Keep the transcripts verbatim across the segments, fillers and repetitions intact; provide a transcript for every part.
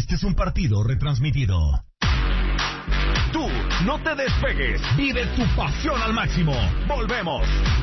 Este es un partido retransmitido. Tú, no te despegues. Vive tu pasión al máximo. Volvemos.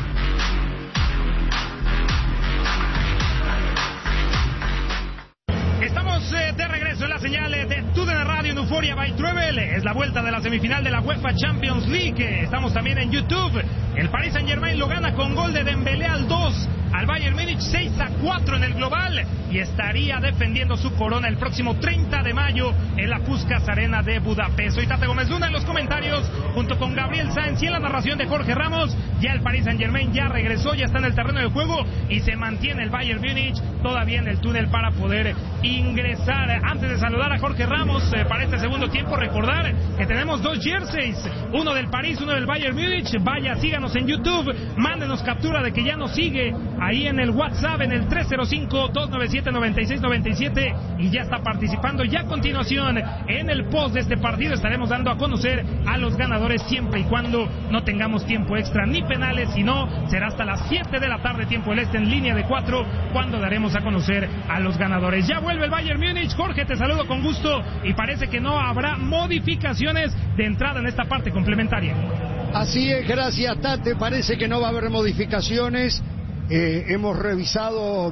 Estamos eh, de regreso en la señal de TUDN Radio en Euphoria by Travel. Es la vuelta de la semifinal de la UEFA Champions League. Estamos también en YouTube. El Paris Saint-Germain lo gana con gol de Dembélé al dos al Bayern Múnich, seis a cuatro en el global, y estaría defendiendo su corona el próximo treinta de mayo en la Puskás Arena de Budapest. Soy Tate Gómez Luna en los comentarios, junto con Gabriel Sáenz, y en la narración de Jorge Ramos. Ya el Paris Saint-Germain ya regresó, ya está en el terreno de juego, y se mantiene el Bayern Múnich todavía en el túnel para poder ingresar. Antes de saludar a Jorge Ramos eh, para este segundo tiempo, recordar que tenemos dos jerseys, uno del París, uno del Bayern Múnich. Vaya, síganos en YouTube, mándenos captura de que ya nos sigue ahí en el WhatsApp, en el tres cero cinco, dos nueve siete, nueve seis nueve siete, y ya está participando. Ya a continuación, en el post de este partido, estaremos dando a conocer a los ganadores, siempre y cuando no tengamos tiempo extra ni penales, sino será hasta las siete de la tarde, tiempo del este, en línea de cuatro, cuando daremos a conocer a los ganadores. Ya vuelve el Bayern Múnich. Jorge, te saludo con gusto, y parece que no habrá modificaciones de entrada en esta parte complementaria. Así es, gracias Tate, parece que no va a haber modificaciones. Eh, hemos revisado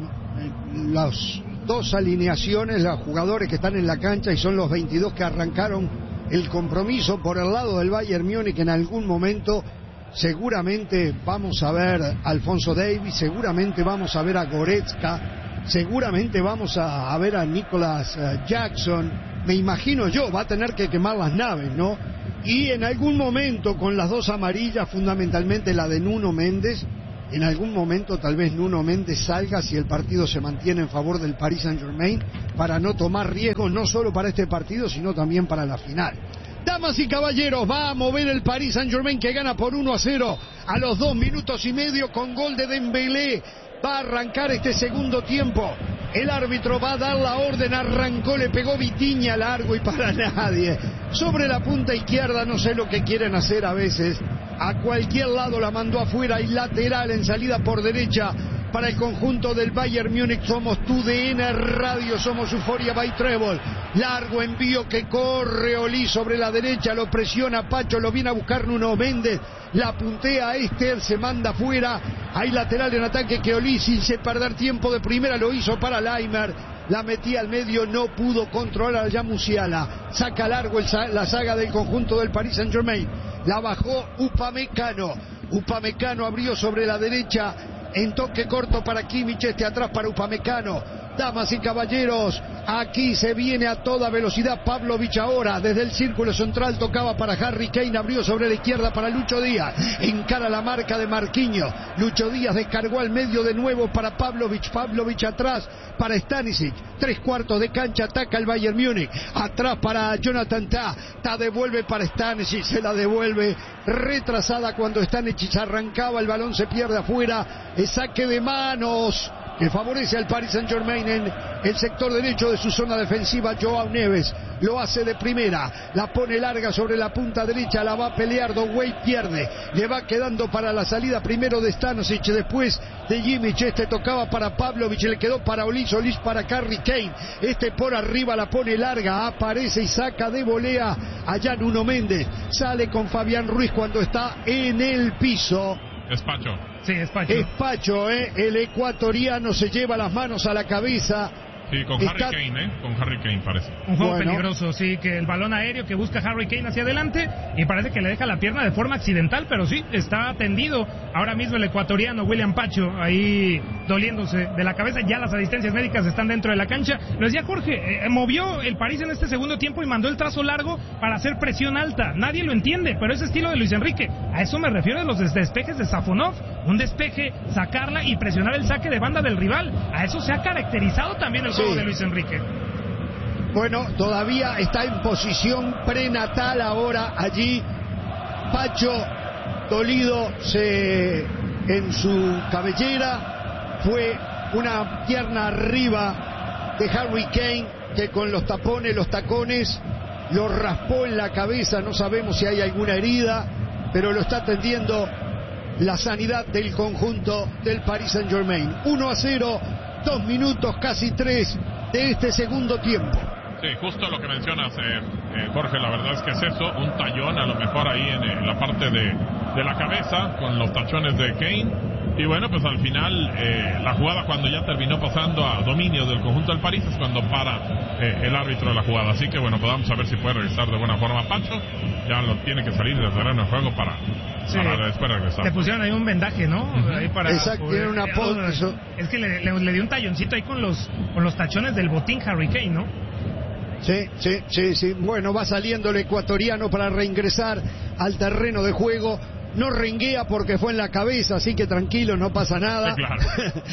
las dos alineaciones, los jugadores que están en la cancha, y son los veintidós que arrancaron el compromiso. Por el lado del Bayern Múnich, en algún momento seguramente vamos a ver a Alphonso Davies, seguramente vamos a ver a Goretzka, seguramente vamos a, a ver a Nicolas uh, Jackson. Me imagino yo, va a tener que quemar las naves, ¿no? Y en algún momento, con las dos amarillas, fundamentalmente la de Nuno Méndez, en algún momento tal vez Nuno Méndez salga, si el partido se mantiene en favor del Paris Saint-Germain, para no tomar riesgos, no solo para este partido, sino también para la final. Damas y caballeros, va a mover el Paris Saint-Germain, que gana por uno a cero a los dos minutos y medio con gol de Dembélé. Va a arrancar este segundo tiempo. El árbitro va a dar la orden, arrancó, le pegó Vitinha, largo y para nadie. Sobre la punta izquierda, no sé lo que quieren hacer a veces. A cualquier lado la mandó afuera, y lateral en salida por derecha para el conjunto del Bayern Múnich. Somos TUDN Radio, somos Euphoria by Travel. Largo envío que corre Olí sobre la derecha, lo presiona Pacho, lo viene a buscar Nuno Méndez, la puntea a Esther, se manda afuera. Hay lateral en ataque que Olí, sin perder tiempo de primera, lo hizo para Laimer. La metía al medio, no pudo controlar a Musiala. Saca largo el, la saga del conjunto del Paris Saint-Germain. La bajó Upamecano. Upamecano abrió sobre la derecha en toque corto para Kimmich, este atrás para Upamecano. Damas y caballeros, aquí se viene a toda velocidad Pavlovic ahora, desde el círculo central tocaba para Harry Kane, abrió sobre la izquierda para Lucho Díaz, encara la marca de Marquinhos, Lucho Díaz descargó al medio de nuevo para Pavlovic, Pavlovic atrás para Stanisic, tres cuartos de cancha, ataca el Bayern Múnich, atrás para Jonathan Tah, Tah devuelve para Stanisic, se la devuelve retrasada cuando Stanisic arrancaba, el balón se pierde afuera, el saque de manos que favorece al Paris Saint-Germain en el sector derecho de su zona defensiva. Joao Neves lo hace de primera, la pone larga sobre la punta derecha, la va a pelear, Douay pierde, le va quedando para la salida primero de Stanisic, después de Kimmich, este tocaba para Pavlovic, le quedó para Olís, Olís para Harry Kane, este por arriba la pone larga, aparece y saca de volea allá Nuno Méndez, sale con Fabián Ruiz cuando está en el piso. Es Pacho. Sí, es Pacho. Es Pacho, ¿eh? El ecuatoriano se lleva las manos a la cabeza. Sí, con Está... Harry Kane, ¿eh? Con Harry Kane parece. Un juego bueno. peligroso, sí, que el balón aéreo que busca Harry Kane hacia adelante y parece que le deja la pierna de forma accidental, pero sí, está tendido ahora mismo el ecuatoriano William Pacho, ahí doliéndose de la cabeza. Ya las asistencias médicas están dentro de la cancha. Lo decía Jorge, eh, movió el París en este segundo tiempo y mandó el trazo largo para hacer presión alta. Nadie lo entiende, pero ese estilo de Luis Enrique. A eso me refiero a los despejes de Safonov. Un despeje, sacarla y presionar el saque de banda del rival. A eso se ha caracterizado también el juego sí. de Luis Enrique. Bueno, todavía está en posición prenatal ahora allí. Pacho dolido se, en su cabellera. Fue una pierna arriba de Harry Kane, que con los tapones, los tacones, lo raspó en la cabeza. No sabemos si hay alguna herida, pero lo está atendiendo la sanidad del conjunto del Paris Saint-Germain. uno a cero, dos minutos, casi tres de este segundo tiempo. Sí, justo lo que mencionas, eh, eh, Jorge, la verdad es que es eso, un tallón a lo mejor ahí en, en la parte de, de la cabeza, con los tachones de Kane. Y bueno, pues al final, eh, la jugada cuando ya terminó pasando a dominio del conjunto del París es cuando para eh, el árbitro de la jugada. Así que bueno, pues vamos a ver si puede regresar de buena forma Pacho. Ya lo tiene que salir del terreno de juego para, sí. para después regresar. Le pusieron ahí un vendaje, ¿no? Uh-huh. Ahí para Exacto, tiene una pose. Es que le, le, le dio un talloncito ahí con los, con los tachones del botín Harry Kane, ¿no? Sí, sí, sí, sí. Bueno, va saliendo el ecuatoriano para reingresar al terreno de juego. No renguea porque fue en la cabeza, así que tranquilo, no pasa nada. Sí, claro.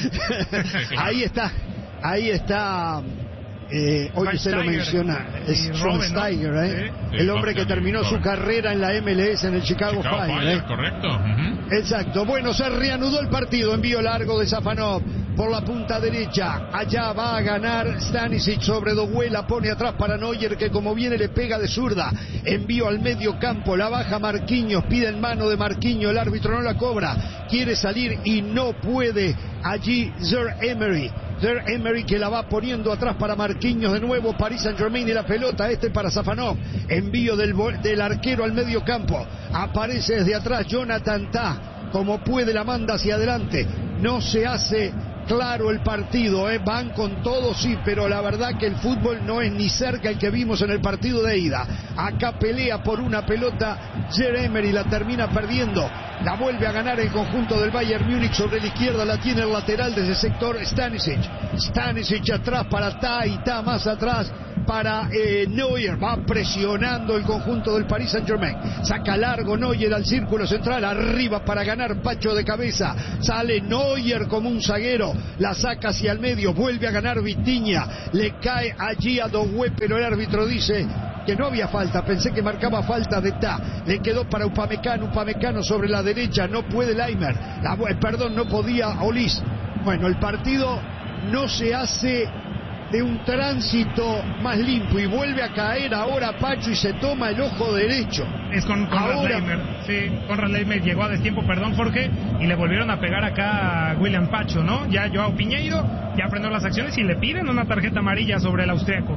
Sí, claro. Ahí está, ahí está. Eh, hoy se lo menciona, es Schweinsteiger, ¿eh? Sí, el hombre que Bastian, terminó su carrera en la M L S en el Chicago, Chicago Fire. Fire, ¿eh? correcto. Uh-huh. Exacto. Bueno, se reanudó el partido. Envío largo de Safanov por la punta derecha. Allá va a ganar Stanisic sobre Doué. La pone atrás para Neuer, que como viene le pega de zurda. Envío al medio campo. La baja Marquinhos. Pide en mano de Marquinhos. El árbitro no la cobra. Quiere salir y no puede. Allí Zaire Emery. Zaire Emery que la va poniendo atrás para Marquinhos de nuevo. Paris Saint-Germain y la pelota. Este para Safanov. Envío del, del arquero al medio campo. Aparece desde atrás Jonathan Tah. Como puede la manda hacia adelante. No se hace claro el partido, ¿eh? Van con todo, sí, pero la verdad que el fútbol no es ni cerca el que vimos en el partido de ida. Acá pelea por una pelota Zaire Emery, la termina perdiendo. La vuelve a ganar el conjunto del Bayern Múnich. Sobre la izquierda la tiene el lateral desde el sector Stanisic. Stanisic atrás para Tah y Tah más atrás para eh, Neuer. Va presionando el conjunto del Paris Saint-Germain. Saca largo Neuer al círculo central. Arriba para ganar Pacho de cabeza. Sale Neuer como un zaguero. La saca hacia el medio. Vuelve a ganar Vitinha. Le cae allí a Doué, pero el árbitro dice que no había falta. Pensé que marcaba falta de Tah. Le quedó para Upamecano. Upamecano sobre la derecha. No puede Laimer. La, perdón, no podía Olís. Bueno, el partido no se hace de un tránsito más limpio y vuelve a caer ahora Pacho y se toma el ojo derecho. Es con Conrad ahora... Laimer. Sí, Conrad Laimer llegó a destiempo, perdón Jorge, y le volvieron a pegar acá a William Pacho, ¿no? Ya Joao Piñeiro ya frenó las acciones y le piden una tarjeta amarilla sobre el austriaco.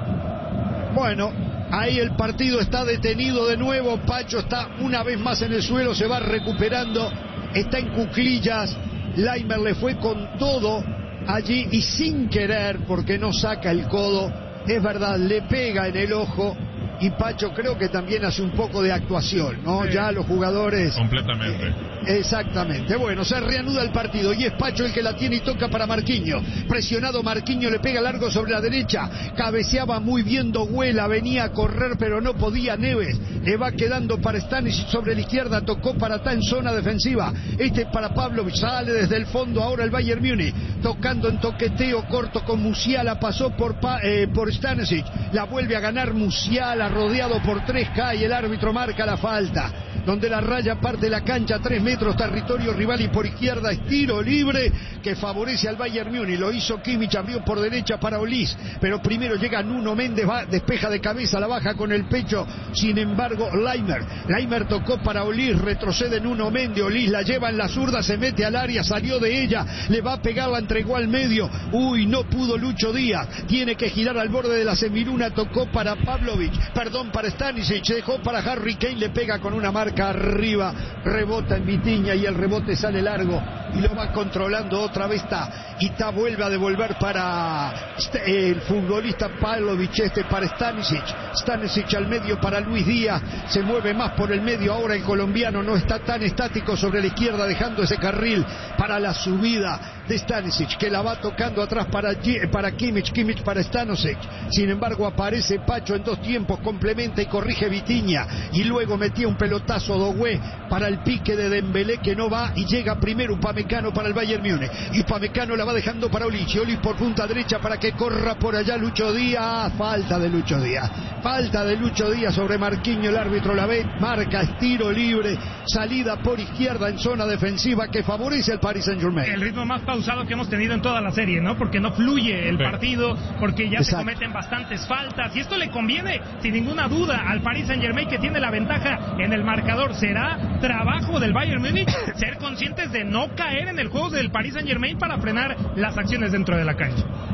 Bueno, ahí el partido está detenido de nuevo. Pacho está una vez más en el suelo, se va recuperando, está en cuclillas. Laimer le fue con todo allí y sin querer, porque no saca el codo, es verdad, le pega en el ojo. Y Pacho creo que también hace un poco de actuación, ¿no? Sí. Ya los jugadores... Completamente. Eh, exactamente. Bueno, se reanuda el partido y es Pacho el que la tiene y toca para Marquinhos. Presionado Marquinhos, le pega largo sobre la derecha. Cabeceaba muy bien Doué, venía a correr pero no podía Neves. Le va quedando para Stanisic sobre la izquierda, tocó para Tah en zona defensiva. Este para Pavlovic, sale desde el fondo ahora el Bayern Múnich. Tocando en toqueteo corto con Musiala, pasó por, eh, por Stanisic. La vuelve a ganar Musiala, rodeado por tres K y el árbitro marca la falta, donde la raya parte la cancha a tres metros, territorio rival, y por izquierda es tiro libre que favorece al Bayern Múnich. Lo hizo Kimmich, abrió por derecha para Olís, pero primero llega Nuno Méndez, va, despeja de cabeza, la baja con el pecho, sin embargo Laimer, Laimer tocó para Olís, retrocede Nuno Méndez, Olís la lleva en la zurda, se mete al área, salió de ella, le va a pegar, la entregó al medio, uy, no pudo Lucho Díaz, tiene que girar al borde de la semiluna, tocó para Pavlovic, perdón, para Stanisic, dejó para Harry Kane, le pega con una marca arriba, rebota en Vitinha y el rebote sale largo y lo va controlando otra vez Tah, y Tah vuelve a devolver para el futbolista Pavlovic, este para Stanisic, Stanisic al medio para Luis Díaz, se mueve más por el medio ahora el colombiano, no está tan estático sobre la izquierda, dejando ese carril para la subida de Stanisic, que la va tocando atrás para, para Kimmich, Kimmich para Stanisic, sin embargo aparece Pacho en dos tiempos, complementa y corrige Vitinha, y luego metía un pelotazo Doué para el pique de Dembélé que no va, y llega primero Upamecano para el Bayern Múnich, y Upamecano la va dejando para Olís, y Olís por punta derecha para que corra por allá Lucho Díaz, falta de Lucho Díaz, falta de Lucho Díaz sobre Marquinhos, el árbitro la ve, marca, es tiro libre, salida por izquierda en zona defensiva que favorece al Paris Saint-Germain. El ritmo más pausado que hemos tenido en toda la serie, ¿no? Porque no fluye el sí. partido, porque ya Exacto. se cometen bastantes faltas, y esto le conviene sin ninguna duda al Paris Saint-Germain, que tiene la ventaja en el marcador. Será trabajo del Bayern Múnich ser conscientes de no caer en el juego del Paris Saint-Germain para frenar las acciones dentro de la cancha.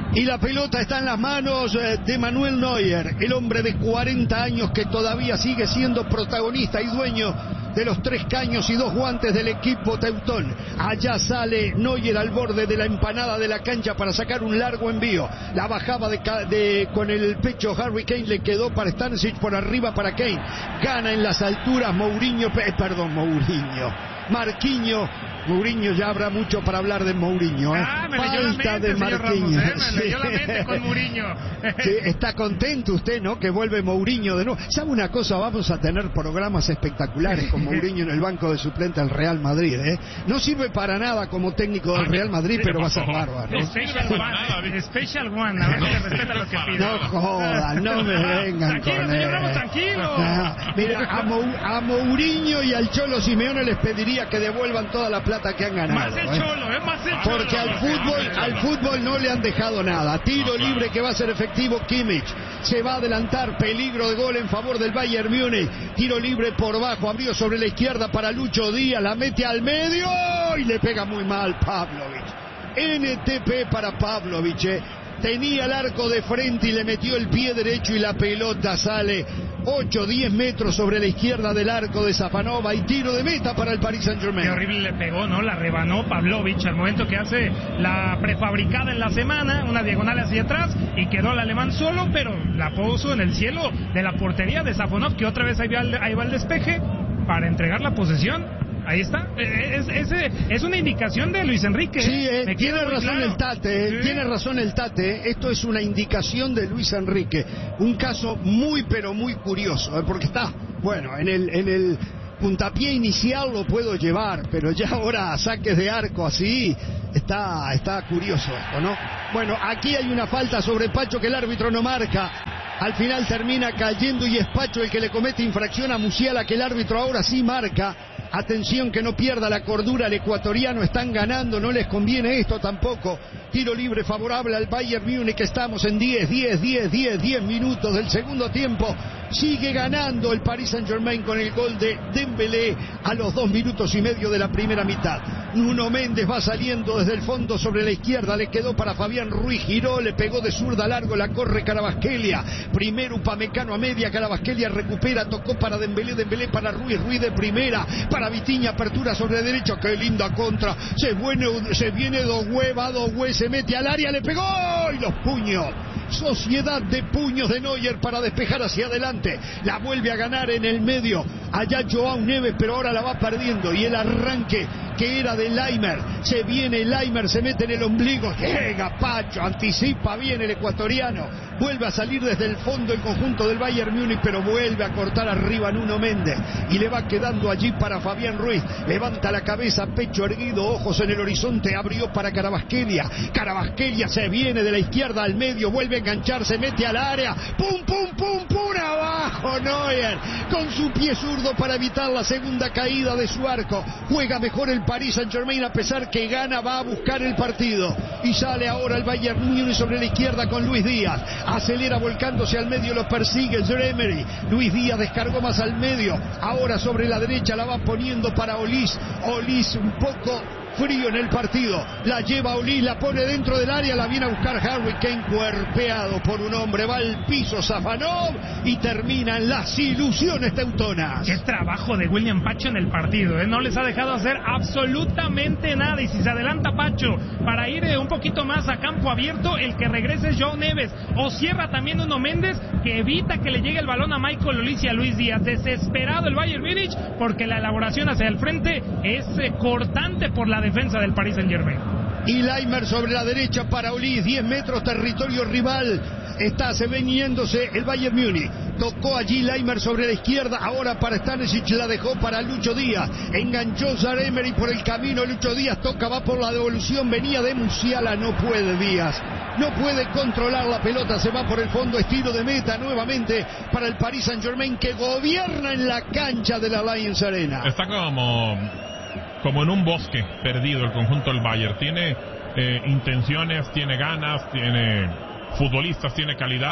Y la pelota está en las manos de Manuel Neuer, el hombre de cuarenta años que todavía sigue siendo protagonista y dueño de los tres caños y dos guantes del equipo teutón. Allá sale Neuer al borde de la empanada de la cancha para sacar un largo envío. La bajaba de, de con el pecho Harry Kane, le quedó para Stanisic, por arriba para Kane. Gana en las alturas Mourinho, eh, perdón, Mourinho. Marquinhos. Mourinho, ya habrá mucho para hablar de Mourinho, ¿eh? Ah, me leyó la mente, señor Ramos, ¿eh? Me leyó la mente con Mourinho. Sí, está contento usted, ¿no? Que vuelve Mourinho de nuevo. ¿Sabe una cosa? Vamos a tener programas espectaculares con Mourinho en el banco de suplente del Real Madrid, ¿eh? No sirve para nada como técnico del Real Madrid, pero va a ser bárbaro, ¿no? Special One, Special One, a ver si le respeta lo que pide. No jodan, no me vengan tranquilo, con señor él. Ramos, tranquilo. Ah, mira, a, Mou, a Mourinho y al Cholo Simeone les pediría que devuelvan toda la plata que han ganado. Más el ¿eh? Cholo, ¿eh? Más el Cholo. Porque al fútbol, al fútbol no le han dejado nada. Tiro libre que va a ser efectivo Kimmich. Se va a adelantar, peligro de gol en favor del Bayern Múnich. Tiro libre por bajo, abrió sobre la izquierda para Lucho Díaz, la mete al medio y le pega muy mal Pavlovic. N T P para Pavlovic, ¿eh? Tenía el arco de frente y le metió el pie derecho y la pelota sale ocho diez metros sobre la izquierda del arco de Safanova y tiro de meta para el Paris Saint-Germain. Qué horrible le pegó, ¿no? La rebanó Pavlovic al momento que hace la prefabricada en la semana, una diagonal hacia atrás y quedó el alemán solo, pero la puso en el cielo de la portería de Safanov, que otra vez ahí va el, ahí va el despeje para entregar la posesión. Ahí está, es, es, es una indicación de Luis Enrique. Sí, eh, tiene razón claro. el Tate, eh, sí. tiene razón el Tate. Esto es una indicación de Luis Enrique. Un caso muy pero muy curioso, eh, porque está, bueno, en el, en el puntapié inicial lo puedo llevar, pero ya ahora a saques de arco así, está, está curioso esto, ¿no? Bueno, aquí hay una falta sobre Pacho que el árbitro no marca. Al final termina cayendo y es Pacho el que le comete infracción a Musiala, que el árbitro ahora sí marca. Atención que no pierda la cordura el ecuatoriano, están ganando, no les conviene esto tampoco. Tiro libre favorable al Bayern Múnich, estamos en diez, diez, diez, diez, diez minutos del segundo tiempo. Sigue ganando el Paris Saint-Germain con el gol de Dembélé a los dos minutos y medio de la primera mitad. Nuno Méndez va saliendo desde el fondo sobre la izquierda, le quedó para Fabián Ruiz, giró, le pegó de zurda largo, la corre Carabasquelia. Primero Upamecano a media, Carabasquelia recupera, tocó para Dembélé, Dembélé para Ruiz, Ruiz de primera, para Vitinha, apertura sobre derecha, qué linda contra, se viene, se viene Dogué, va Dogué, se mete al área, le pegó y los puños. Sociedad de puños de Neuer para despejar hacia adelante, la vuelve a ganar en el medio, allá Joao Neves, pero ahora la va perdiendo y el arranque que era de Laimer, se viene Laimer, se mete en el ombligo, llega Pacho, anticipa bien el ecuatoriano, vuelve a salir desde el fondo el conjunto del Bayern Múnich, pero vuelve a cortar arriba Nuno Méndez y le va quedando allí para Fabián Ruiz, levanta la cabeza, pecho erguido, ojos en el horizonte, abrió para Carabasquelia, Carabasquelia se viene de la izquierda al medio, vuelve a enganchar, se mete al área, pum, pum, pum, pum, abajo Neuer, con su pie zurdo para evitar la segunda caída de su arco, juega mejor el Paris Saint-Germain a pesar que gana, va a buscar el partido y sale ahora el Bayern Múnich sobre la izquierda con Luis Díaz, acelera volcándose al medio, lo persigue Emery, Luis Díaz descargó más al medio, ahora sobre la derecha la va poniendo para Olís, Olís un poco frío en el partido, la lleva Olís, la pone dentro del área, la viene a buscar Harry Kane, cuerpeado por un hombre, va al piso Safanov y terminan las ilusiones teutonas. Qué trabajo de William Pacho en el partido, ¿eh? No les ha dejado hacer absolutamente nada, y si se adelanta Pacho para ir eh, un poquito más a campo abierto, el que regrese es Joao Neves, o cierra también Nuno Méndez, que evita que le llegue el balón a Michael Olís y a Luis Díaz. Desesperado el Bayern Múnich, porque la elaboración hacia el frente es eh, cortante por la defensa del Paris Saint-Germain. Y Laimer sobre la derecha para Olís, diez metros, territorio rival, está se veniéndose el Bayern Múnich, tocó allí Laimer sobre la izquierda, ahora para Stanisic, la dejó para Lucho Díaz, enganchó Emery por el camino, Lucho Díaz toca, va por la devolución, venía de Musiala, no puede Díaz, no puede controlar la pelota, se va por el fondo, estilo de meta nuevamente para el Paris Saint-Germain, que gobierna en la cancha de la Allianz Arena. Está como... como en un bosque perdido el conjunto del Bayern. Tiene eh, intenciones, tiene ganas, tiene futbolistas, tiene calidad,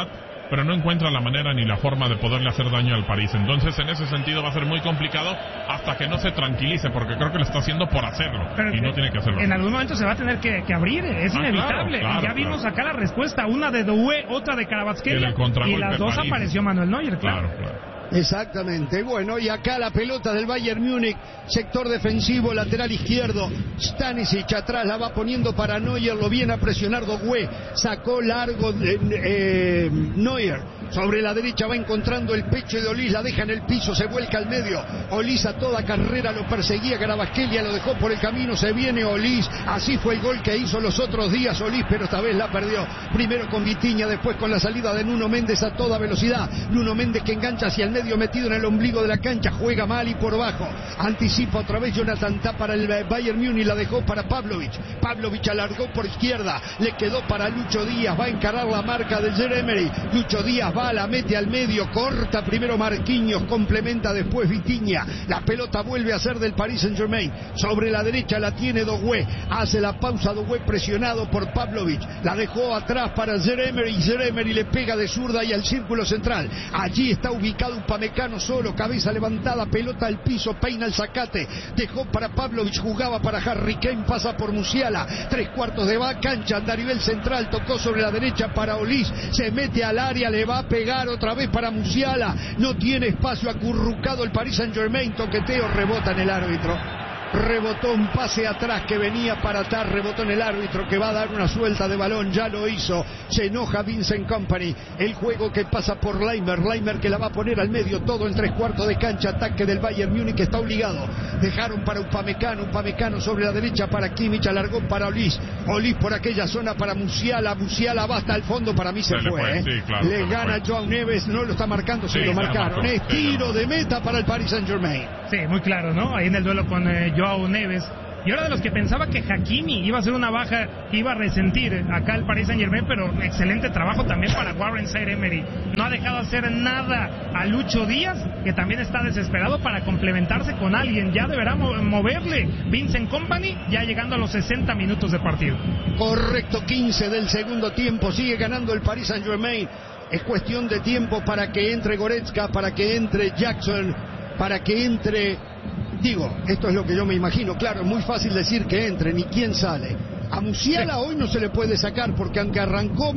pero no encuentra la manera ni la forma de poderle hacer daño al París. Entonces, en ese sentido va a ser muy complicado hasta que no se tranquilice, porque creo que lo está haciendo por hacerlo, pero y no tiene que hacerlo. En algún momento se va a tener que, que abrir, es ah, inevitable. Claro, claro, ya vimos claro. acá la respuesta, una de Doué, otra de Kvaratskhelia, y las dos París. Apareció Manuel Neuer, claro. claro, claro. Exactamente, bueno, y acá la pelota del Bayern Múnich, sector defensivo, lateral izquierdo, Stanisic atrás la va poniendo para Neuer, lo viene a presionar Doué, sacó largo eh, eh, Neuer, sobre la derecha va encontrando el pecho de Olís, la deja en el piso, se vuelca al medio, Olís a toda carrera lo perseguía, Kvaratskhelia lo dejó por el camino, se viene Olís, así fue el gol que hizo los otros días Olís, pero esta vez la perdió, primero con Vitinha, después con la salida de Nuno Méndez a toda velocidad, Nuno Méndez que engancha hacia el medio metido en el ombligo de la cancha, juega mal y por bajo, anticipa otra vez Jonathan Tah para el Bayern Múnich, la dejó para Pavlovic, Pavlovic alargó por izquierda, le quedó para Lucho Díaz, va a encarar la marca del Zaïre-Emery, Lucho Díaz va, la mete al medio, corta primero Marquinhos, complementa después Vitinha, la pelota vuelve a ser del Paris Saint-Germain, sobre la derecha la tiene Doué, hace la pausa Doué presionado por Pavlovic, la dejó atrás para Zaïre-Emery, Zaïre-Emery le pega de zurda y al círculo central, allí está ubicado Upamecano solo, cabeza levantada, pelota al piso, peina el zacate, dejó para Pavlovic, jugaba para Harry Kane, pasa por Musiala, tres cuartos de va, cancha, anda a nivel central, tocó sobre la derecha para Olís, se mete al área, le va a pegar otra vez para Musiala, no tiene espacio, acurrucado el Paris Saint-Germain, toqueteo, rebota en el árbitro. Rebotó un pase atrás que venía para Tah, rebotó en el árbitro que va a dar una suelta de balón, ya lo hizo, se enoja Vincent Kompany, el juego que pasa por Leimer, Leimer que la va a poner al medio, todo en tres cuartos de cancha, ataque del Bayern Múnich que está obligado, dejaron para Upamecano, Upamecano sobre la derecha para Kimmich, alargó para Olís, Olís por aquella zona para Musiala, Musiala va hasta el fondo, para mí se, se fue, fue, ¿eh? sí, claro, le gana Joao Neves, no lo está marcando, sí, se lo marcaron, es tiro de meta para el Paris Saint-Germain. Sí, muy claro, ¿no? Ahí en el duelo con eh, Joao Neves. Y ahora de los que pensaba que Hakimi iba a ser una baja que iba a resentir acá el Paris Saint-Germain, pero excelente trabajo también para Warren Zaïre-Emery. No ha dejado hacer nada a Lucho Díaz, que también está desesperado para complementarse con alguien. Ya deberá moverle Vincent Kompany, ya llegando a los sesenta minutos de partido. Correcto, quince del segundo tiempo, sigue ganando el Paris Saint-Germain. Es cuestión de tiempo para que entre Goretzka, para que entre Jackson, para que entre... Digo, esto es lo que yo me imagino, claro, es muy fácil decir que entre, ni quién sale. A Musiala hoy no se le puede sacar porque aunque arrancó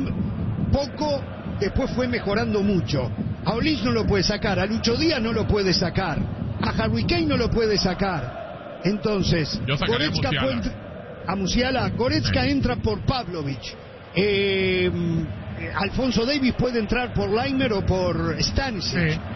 poco, después fue mejorando mucho. A Olís no lo puede sacar, a Lucho Díaz no lo puede sacar, a Harry Kane no lo puede sacar. Entonces, Goretzka puede... A Musiala, Goretzka sí. entra por Pavlovic. Eh, Alfonso Davies puede entrar por Leimer o por Stanisic. Sí.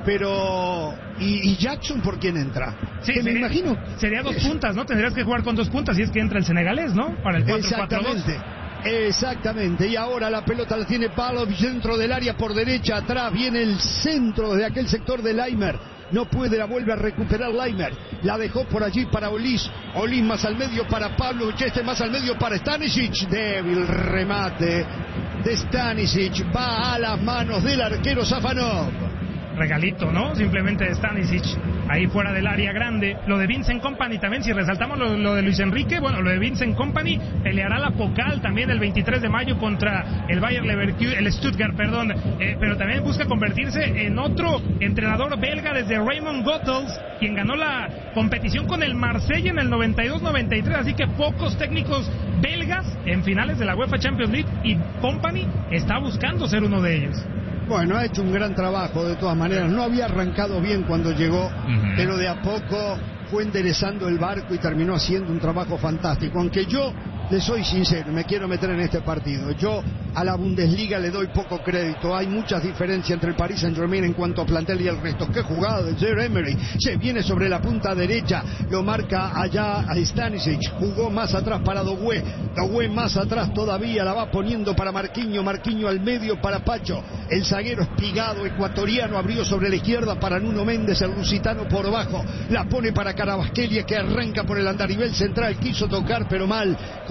Pero ¿y, y Jackson por quién entra? Sí, que me sería, imagino sería dos puntas, ¿no? Tendrías que jugar con dos puntas si es que entra el senegalés, ¿no? Para el cuatro cuatro dos. Exactamente. Exactamente, y ahora la pelota la tiene Pavlovic dentro del área por derecha, atrás viene el centro de aquel sector de Leimer, no puede, la vuelve a recuperar Leimer, la dejó por allí para Olís, Olís más al medio para Pavlovic, este más al medio para Stanisic, débil remate de Stanisic, va a las manos del arquero Safanov. Regalito, ¿no? Simplemente de Stanisic, ahí fuera del área grande. Lo de Vincent Kompany también, si resaltamos lo, lo de Luis Enrique, bueno, lo de Vincent Kompany, peleará la Pokal también el veintitrés de mayo contra el Bayer Leverkusen, el Stuttgart, perdón, eh, pero también busca convertirse en otro entrenador belga desde Raymond Goethals, quien ganó la competición con el Marsella en el noventa y dos noventa y tres, así que pocos técnicos belgas en finales de la UEFA Champions League, y Kompany está buscando ser uno de ellos. Bueno, ha hecho un gran trabajo de todas maneras, no había arrancado bien cuando llegó, uh-huh. pero de a poco fue enderezando el barco y terminó haciendo un trabajo fantástico, aunque yo le soy sincero, me quiero meter en este partido, yo a la Bundesliga le doy poco crédito, hay muchas diferencias entre el Paris Saint-Germain en cuanto a plantel y el resto. Qué jugada de Zaïre-Emery, se viene sobre la punta derecha, lo marca allá a Stanisic, jugó más atrás para Doué, Doué más atrás todavía, la va poniendo para Marquinhos, Marquinhos al medio para Pacho, el zaguero espigado ecuatoriano abrió sobre la izquierda para Nuno Méndez, el lusitano por bajo, la pone para Kvaratskhelia que arranca por el andarivel central, quiso tocar pero mal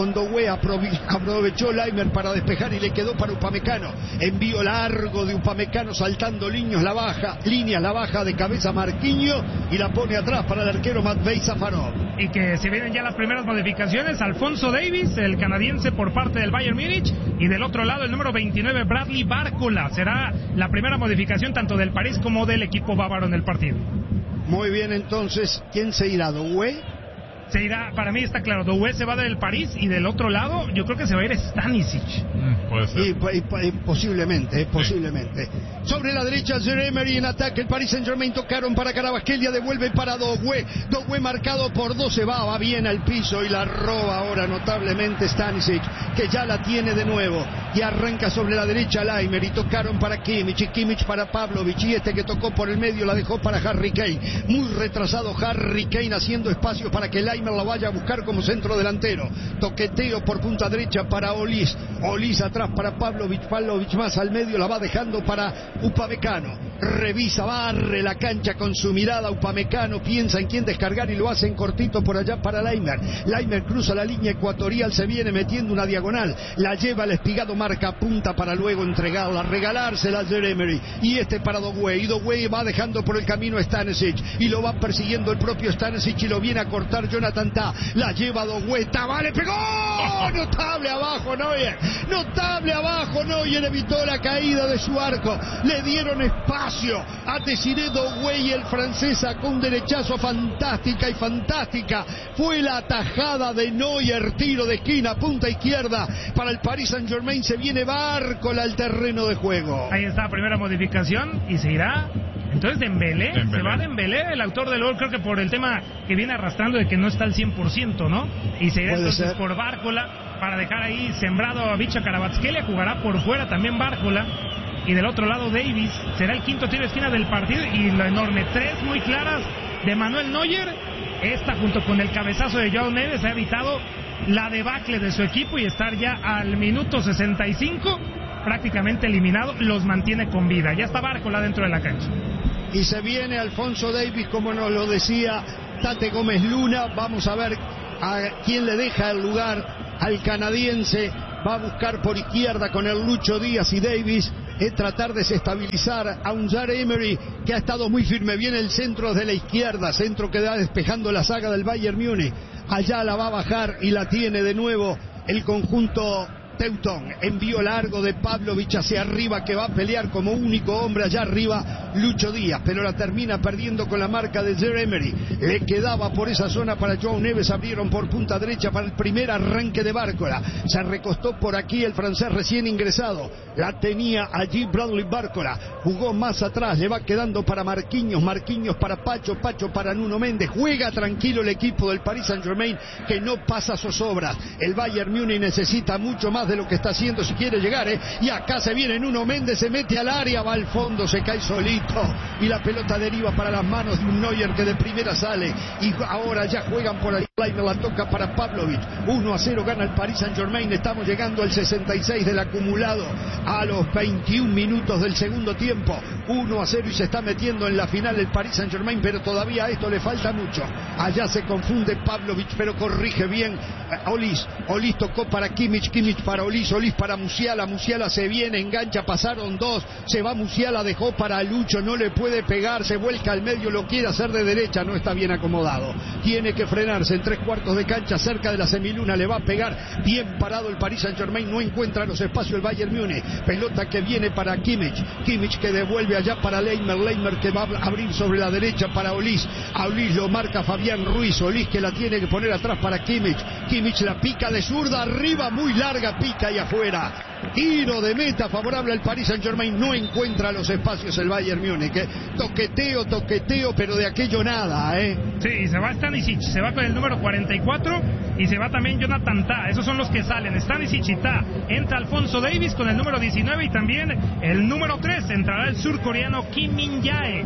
con Doué, aprovechó Laimer para despejar y le quedó para Upamecano. Envío largo de Upamecano saltando líneas la baja, líneas la baja de cabeza Marquinhos y la pone atrás para el arquero Matvei Safarov. Y que se vienen ya las primeras modificaciones. Alfonso Davies, el canadiense por parte del Bayern Múnich, y del otro lado el número veintinueve Bradley Barcola. Será la primera modificación tanto del París como del equipo bávaro en el partido. Muy bien, entonces, ¿quién se irá? ¿Doué? Se irá, para mí está claro, Doué se va del París y del otro lado yo creo que se va a ir Stanisic. Mm, puede ser. Y, y, y, posiblemente, posiblemente. Sí. Sobre la derecha, Jeremery en ataque, el Paris Saint-Germain tocaron para Carabasquelia, devuelve para Doué. Doué marcado por dos, se va, va bien al piso y la roba ahora notablemente Stanisic, que ya la tiene de nuevo. Y arranca sobre la derecha Laimer y tocaron para Kimmich y Kimmich para Pavlovic y este que tocó por el medio la dejó para Harry Kane. Muy retrasado Harry Kane haciendo espacio para que Laimer la vaya a buscar como centro delantero. Toqueteo por punta derecha para Olis. Olis atrás para Pavlovic. Pavlovic más al medio la va dejando para Upamecano. Revisa, barre la cancha con su mirada. Upamecano piensa en quién descargar y lo hace en cortito por allá para Laimer. Laimer cruza la línea ecuatorial, se viene metiendo una diagonal. La lleva al espigado, marca punta para luego entregarla, regalársela a Jeremery. Y este para Doué. Y Doué va dejando por el camino a Stanisic. Y lo va persiguiendo el propio Stanisic y lo viene a cortar Jonathan Tah. La lleva Doué. Vale, pegó. Notable abajo Neuer. Notable abajo Neuer. Evitó la caída de su arco. Le dieron espacio a Desiré Doué y el francés sacó un derechazo fantástica y fantástica. Fue la tajada de Neuer. Tiro de esquina, punta izquierda para el Paris Saint-Germain. Se viene Barcola al terreno de juego. Ahí está la primera modificación y se irá. Entonces Dembélé, Dembélé, se va Dembélé, el autor del gol, creo que por el tema que viene arrastrando de que no está al cien por ciento, ¿no? Y se irá entonces ser por Barcola para dejar ahí sembrado a Vicha Carabasquelia, jugará por fuera también Barcola. Y del otro lado Davies, será el quinto tiro de esquina del partido y lo enorme, tres muy claras de Manuel Neuer. Esta junto con el cabezazo de Joao Neves ha evitado la debacle de su equipo y estar ya al minuto sesenta y cinco prácticamente eliminado, los mantiene con vida. Ya está Barcola dentro de la cancha. Y se viene Alfonso Davies, como nos lo decía Tate Gómez Luna. Vamos a ver a quién le deja el lugar al canadiense. Va a buscar por izquierda con el Lucho Díaz y Davies. Es tratar de desestabilizar a un Jeremery que ha estado muy firme. Viene el centro de la izquierda, centro que va despejando la saga del Bayern Múnich. Allá la va a bajar y la tiene de nuevo el conjunto Teuton. Envío largo de Pavlovic hacia arriba, que va a pelear como único hombre allá arriba Lucho Díaz, pero la termina perdiendo con la marca de Jeremery. Le quedaba por esa zona para Joao Neves. Abrieron por punta derecha para el primer arranque de Barcola. Se recostó por aquí el francés recién ingresado. La tenía allí Bradley Barcola. Jugó más atrás, le va quedando para Marquinhos. Marquinhos para Pacho, Pacho para Nuno Méndez. Juega tranquilo el equipo del Paris Saint-Germain, que no pasa zozobras. El Bayern Múnich necesita mucho más de lo que está haciendo si quiere llegar, ¿eh? Y acá se viene Nuno Méndez, se mete al área, va al fondo, se cae solito y la pelota deriva para las manos de un Neuer que de primera sale. Y ahora ya juegan por ahí, la toca para Pavlovic. uno a cero gana el Paris Saint-Germain. Estamos llegando al sesenta y seis del acumulado, a los veintiún minutos del segundo tiempo. uno a cero y se está metiendo en la final el Paris Saint-Germain, pero todavía a esto le falta mucho. Allá se confunde Pavlovic, pero corrige bien Olis. Olis tocó para Kimmich, Kimmich para Olis, Olis para Musiala, Musiala se viene, engancha, pasaron dos, se va Musiala, dejó para Lucho, no le puede pegar, se vuelca al medio, lo quiere hacer de derecha, no está bien acomodado, tiene que frenarse en tres cuartos de cancha, cerca de la semiluna, le va a pegar, bien parado el Paris Saint-Germain, no encuentra los espacios el Bayern Múnich, pelota que viene para Kimmich, Kimmich que devuelve allá para Laimer, Laimer que va a abrir sobre la derecha para Olis, a Olis lo marca Fabián Ruiz, Olis que la tiene que poner atrás para Kimmich, Kimmich la pica de zurda, arriba, muy larga, pica y afuera. Tiro de meta favorable al Paris Saint-Germain, no encuentra los espacios el Bayern Múnich, ¿eh? Toqueteo, toqueteo, pero de aquello nada, ¿eh? Sí, se va Stanisic, se va con el número cuarenta y cuatro y se va también Jonathan Tah, esos son los que salen, Stanisic y Tah. Entra Alfonso Davies con el número diecinueve y también el número tres, entrará el surcoreano Kim Min-jae.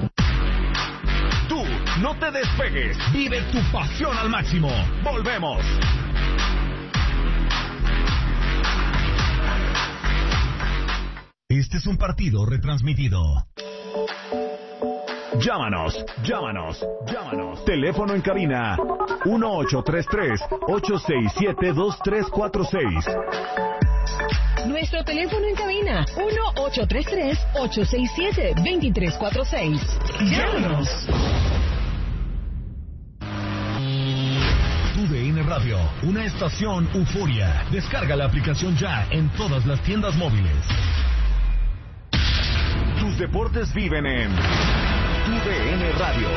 Tú, no te despegues, vive tu pasión al máximo. Volvemos. Este es un partido retransmitido. Llámanos, llámanos, llámanos. Teléfono en cabina uno ocho tres tres, ocho seis siete, dos tres cuatro seis. Nuestro teléfono en cabina uno ocho tres tres, ocho seis siete, dos tres cuatro seis. Llámanos. Tu D N Radio, una estación Euforia. Descarga la aplicación ya en todas las tiendas móviles. Tus deportes viven en Tu D N Radio.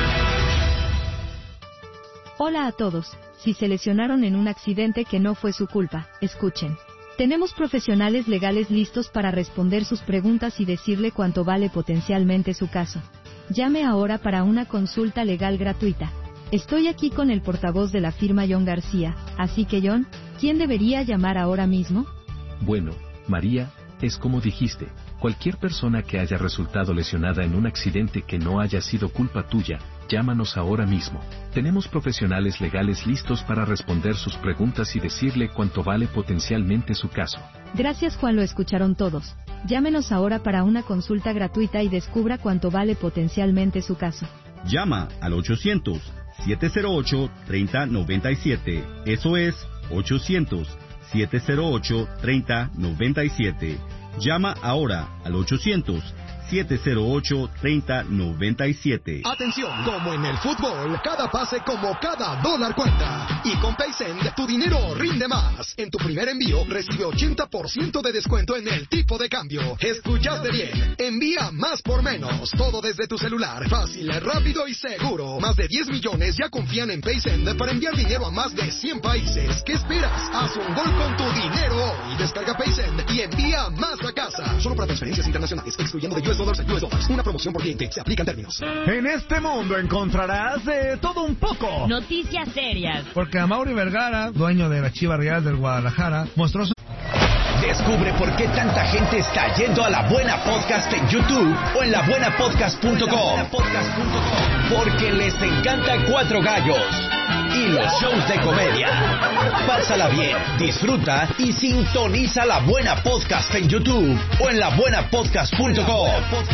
Hola a todos. Si se lesionaron en un accidente que no fue su culpa, escuchen. Tenemos profesionales legales listos para responder sus preguntas y decirle cuánto vale potencialmente su caso. Llame ahora para una consulta legal gratuita. Estoy aquí con el portavoz de la firma John García, así que John, ¿quién debería llamar ahora mismo? Bueno, María, es como dijiste, cualquier persona que haya resultado lesionada en un accidente que no haya sido culpa tuya, llámanos ahora mismo. Tenemos profesionales legales listos para responder sus preguntas y decirle cuánto vale potencialmente su caso. Gracias Juan, lo escucharon todos. Llámenos ahora para una consulta gratuita y descubra cuánto vale potencialmente su caso. Llama al ochocientos, siete cero ocho, tres cero nueve siete. Eso es ochocientos, siete cero ocho, tres cero nueve siete. Llama ahora al ochocientos, siete cero ocho, tres cero nueve siete. Atención, como en el fútbol, cada pase como cada dólar cuenta. Y con PaySend, tu dinero rinde más. En tu primer envío, recibe ochenta por ciento de descuento en el tipo de cambio. ¿Escuchaste bien? Envía más por menos. Todo desde tu celular. Fácil, rápido y seguro. Más de diez millones ya confían en PaySend para enviar dinero a más de cien países. ¿Qué esperas? Haz un gol con tu dinero hoy. Descarga PaySend y envía más a casa. Solo para transferencias internacionales, excluyendo de U S dólares a U S dólares. Una promoción por cliente. Se aplican términos. En este mundo encontrarás de todo un poco. Noticias serias. Porque Amaury Vergara, dueño de la Chivas Real del Guadalajara, mostró su... Descubre por qué tanta gente está yendo a La Buena Podcast en YouTube o en la buena podcast punto com. Porque les encanta Cuatro Gallos y los shows de comedia. Pásala bien, disfruta y sintoniza La Buena Podcast en YouTube o en la buena podcast punto com.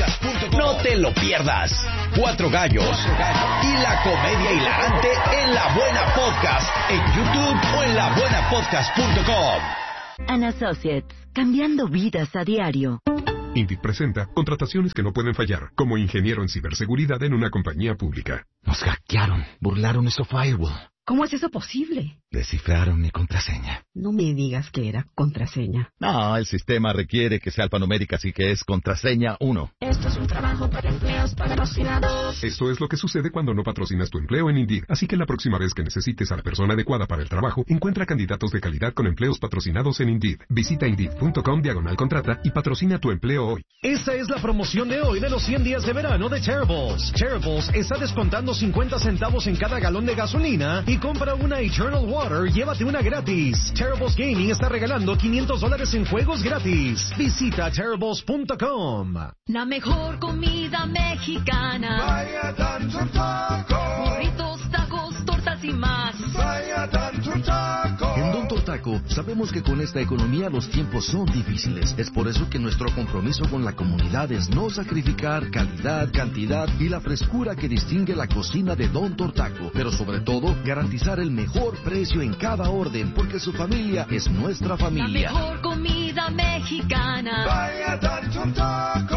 No te lo pierdas. Cuatro Gallos y la comedia hilarante en La Buena Podcast en YouTube o en la buena podcast punto com. An Associates, cambiando vidas a diario. Indeed presenta contrataciones que no pueden fallar, como ingeniero en ciberseguridad en una compañía pública. Nos hackearon, burlaron nuestro firewall. ¿Cómo es eso posible? Descifraron mi contraseña. No me digas que era contraseña. No, el sistema requiere que sea alfanumérica, así que es contraseña uno. Esto es un trabajo para empleos patrocinados. Esto es lo que sucede cuando no patrocinas tu empleo en Indeed. Así que la próxima vez que necesites a la persona adecuada para el trabajo, encuentra candidatos de calidad con empleos patrocinados en Indeed. Visita Indeed punto com diagonal contrata y patrocina tu empleo hoy. Esta es la promoción de hoy de los cien días de verano de Terribles. Terribles está descontando cincuenta centavos en cada galón de gasolina y compra una Eternal Water, llévate una gratis. Terribles Gaming está regalando quinientos dólares en juegos gratis. Visita terribles punto com. La mejor comida mexicana. Vaya tanto taco. Burritos, tacos, tortas y más. Vaya tanto taco. En Don Tortaco sabemos que con esta economía los tiempos son difíciles. Es por eso que nuestro compromiso con la comunidad es no sacrificar calidad, cantidad y la frescura que distingue la cocina de Don Tortaco. Pero sobre todo, garantizar el mejor precio en cada orden, porque su familia es nuestra familia. La mejor comida mexicana. Vaya tanto taco.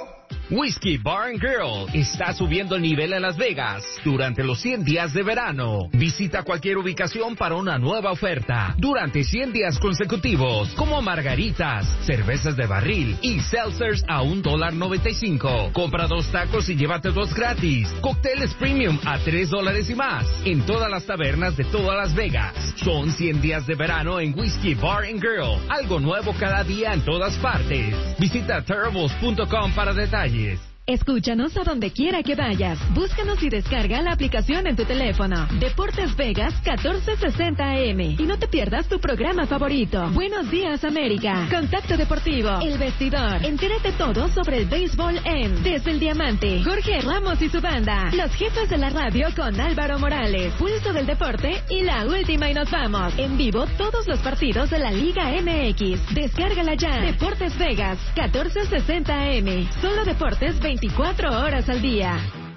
Whiskey Bar and Grill está subiendo el nivel en Las Vegas durante los cien días de verano. Visita cualquier ubicación para una nueva oferta durante cien días consecutivos, como margaritas, cervezas de barril y seltzers a un dólar noventa y cinco. Compra dos tacos y llévate dos gratis. Cócteles premium a tres dólares y más en todas las tabernas de todas Las Vegas. Son cien días de verano en Whiskey Bar and Grill. Algo nuevo cada día en todas partes. Visita terribles punto com para detalles. Escúchanos a donde quiera que vayas. Búscanos y descarga la aplicación en tu teléfono. Deportes Vegas catorce sesenta A M. Y no te pierdas tu programa favorito. Buenos días, América. Contacto Deportivo. El Vestidor. Entérate todo sobre el béisbol en Desde el Diamante. Jorge Ramos y su banda. Los jefes de la radio con Álvaro Morales. Pulso del Deporte y la última y nos vamos. En vivo todos los partidos de la Liga M X. Descárgala ya. Deportes Vegas catorce sesenta A M. Solo Deportes veinticuatro veinticuatro horas al día.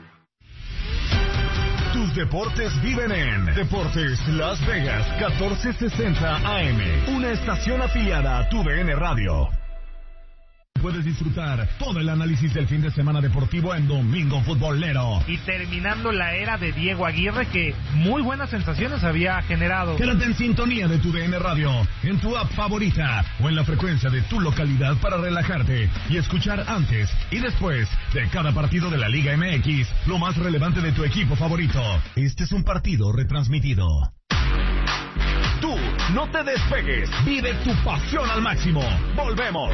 Tus deportes viven en Deportes Las Vegas catorce sesenta A M, una estación afiliada a Tu D N Radio. Puedes disfrutar todo el análisis del fin de semana deportivo en Domingo Futbolero. Y terminando la era de Diego Aguirre, que muy buenas sensaciones había generado. Quédate en sintonía de Tu D N Radio, en tu app favorita o en la frecuencia de tu localidad para relajarte y escuchar antes y después de cada partido de la Liga M X lo más relevante de tu equipo favorito. Este es un partido retransmitido. Tú, no te despegues, vive tu pasión al máximo. Volvemos.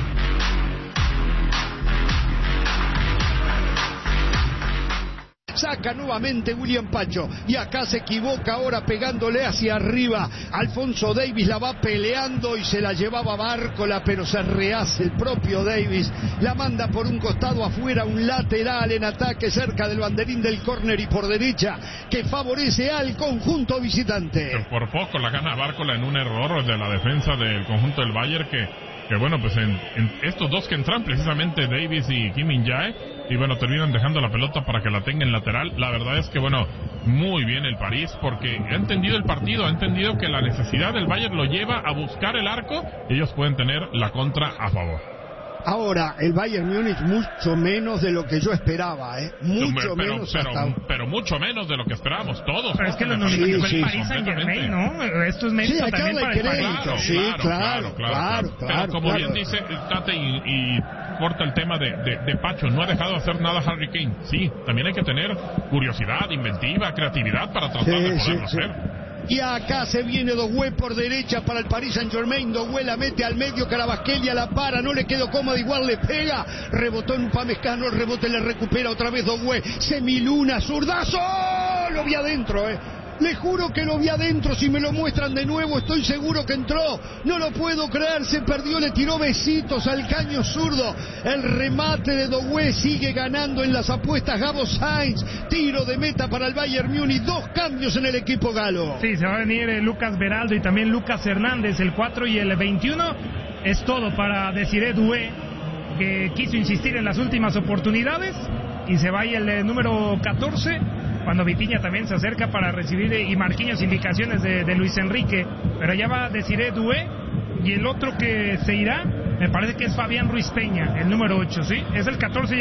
Saca nuevamente William Pacho. Y acá se equivoca ahora pegándole hacia arriba. Alfonso Davis la va peleando y se la llevaba Bárcola, pero se rehace el propio Davis. La manda por un costado afuera, un lateral en ataque cerca del banderín del córner y por derecha, que favorece al conjunto visitante. Por poco la gana Bárcola en un error de la defensa del conjunto del Bayern, que, que bueno, pues en, en estos dos que entran, precisamente Davis y Kim Min-jae, y bueno, terminan dejando la pelota para que la tenga en lateral. La verdad es que bueno, muy bien el París, porque ha entendido el partido, ha entendido que la necesidad del Bayern lo lleva a buscar el arco y ellos pueden tener la contra a favor. Ahora, el Bayern Múnich mucho menos de lo que yo esperaba, ¿eh? Mucho pero, menos pero, hasta... pero mucho menos de lo que esperábamos todos. Pero es que ¿no? lo sí, fue sí, el Paris Saint-Germain, ¿no? Esto es mérito sí, también para el París. Claro, sí, claro, claro, claro, claro, Pero claro, como claro. bien dice Tate y, y corta el tema de, de, de Pacho, no ha dejado de hacer nada Harry Kane. Sí, también hay que tener curiosidad, inventiva, creatividad para tratar Sí, de sí, poderlo sí. hacer. Y acá se viene Doué por derecha para el Paris Saint-Germain. Doué la mete al medio, Carabasquelia la para, no le quedó cómoda, igual le pega. Rebotó en Upamecano, el rebote le recupera otra vez Doué. Semiluna, zurdazo, lo vi adentro, eh. Le juro que lo vi adentro, si me lo muestran de nuevo estoy seguro que entró. No lo puedo creer, se perdió, le tiró besitos al caño zurdo. El remate de Doué sigue ganando en las apuestas Gabo Sainz. Tiro de meta para el Bayern Múnich, dos cambios en el equipo galo. Sí, se va a venir eh, Lucas Beraldo y también Lucas Hernández, el cuatro y el veintiuno. Es todo para Desiré Doué, que quiso insistir en las últimas oportunidades. Y se va ahí el eh, número catorce, cuando Vitinha también se acerca para recibir, y Marquinhos indicaciones de, de Luis Enrique, pero ya va Desiré Doué, y el otro que se irá, me parece que es Fabián Ruiz Peña, el número ocho, ¿sí? Es el catorce.